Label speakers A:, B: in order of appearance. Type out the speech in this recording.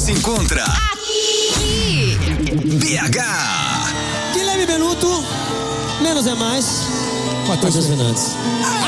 A: se encontra
B: aqui.
A: BH.
C: Guilherme Benuto, menos é mais. Matheus Fernandes.